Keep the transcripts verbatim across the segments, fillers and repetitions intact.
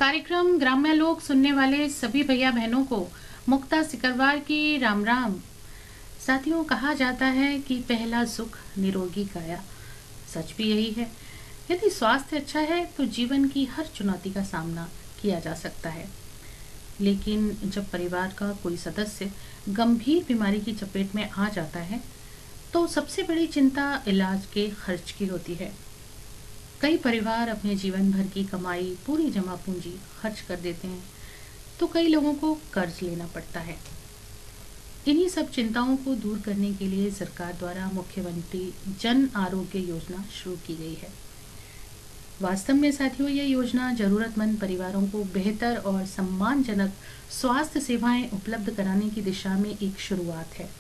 कार्यक्रम ग्राम्य लोग सुनने वाले सभी भैया बहनों को मुक्ता सिकरवार की राम राम। साथियों, कहा जाता है कि पहला सुख निरोगी काया। सच भी यही है। यदि स्वास्थ्य अच्छा है तो जीवन की हर चुनौती का सामना किया जा सकता है। लेकिन जब परिवार का कोई सदस्य गंभीर बीमारी की चपेट में आ जाता है तो सबसे बड़ी चिंता इलाज के खर्च की होती है। कई परिवार अपने जीवन भर की कमाई, पूरी जमा पूंजी खर्च कर देते हैं, तो कई लोगों को कर्ज लेना पड़ता है। इन्हीं सब चिंताओं को दूर करने के लिए सरकार द्वारा मुख्यमंत्री जन आरोग्य योजना शुरू की गई है। वास्तव में साथियों, यह योजना जरूरतमंद परिवारों को बेहतर और सम्मानजनक स्वास्थ्य सेवाएं उपलब्ध कराने की दिशा में एक शुरुआत है।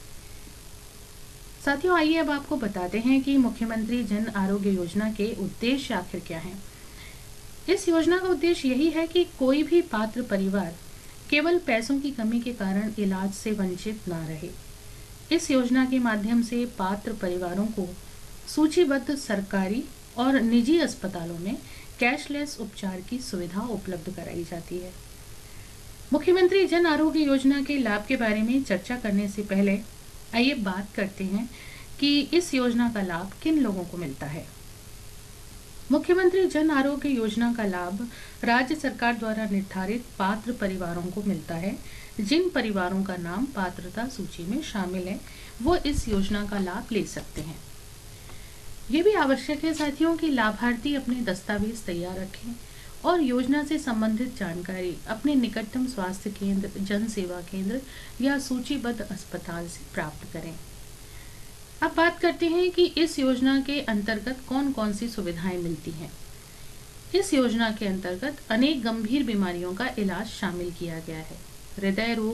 साथियों, आइए अब आपको बताते हैं कि मुख्यमंत्री जन आरोग्य योजना के उद्देश्य आखिर क्या हैं। इस योजना का उद्देश्य यही है कि कोई भी पात्र परिवार केवल पैसों की कमी के कारण इलाज से वंचित ना रहे। इस योजना के माध्यम से पात्र परिवारों को सूचीबद्ध सरकारी और निजी अस्पतालों में कैशलेस उपचार की सुविधा उपलब्ध कराई जाती है। मुख्यमंत्री जन आरोग्य योजना के लाभ के बारे में चर्चा करने से पहले आइए बात करते हैं कि इस योजना का लाभ किन लोगों को मिलता है। मुख्यमंत्री जन आरोग्य योजना का लाभ राज्य सरकार द्वारा निर्धारित पात्र परिवारों को मिलता है। जिन परिवारों का नाम पात्रता सूची में शामिल है वो इस योजना का लाभ ले सकते हैं। ये भी आवश्यक है साथियों कि लाभार्थी अपने दस्तावेज तैयार रखें और योजना से संबंधित जानकारी अपने निकटतम स्वास्थ्य केंद्र, जन सेवा केंद्र या सूचीबद्ध अस्पताल से प्राप्त करें। अब बात करते हैं कि इस योजना के अंतर्गत कौन कौन सी सुविधाएं मिलती हैं। इस योजना के अंतर्गत अनेक गंभीर बीमारियों का इलाज शामिल किया गया है। हृदय रोग,